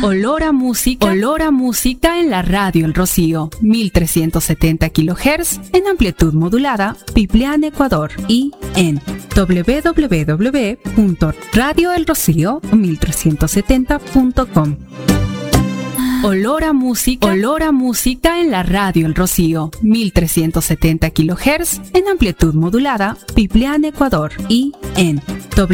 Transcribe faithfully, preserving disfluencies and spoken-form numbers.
Olor a música, olor a música en la radio El Rocío, mil trescientos setenta kilohertz en amplitud modulada, Piplián, Ecuador, y en doble u doble u doble u punto radio el rocío mil trescientos setenta punto com. Olor a música, olor a música en la radio El Rocío, mil trescientos setenta kilohertz en amplitud modulada, Piplián, Ecuador, y en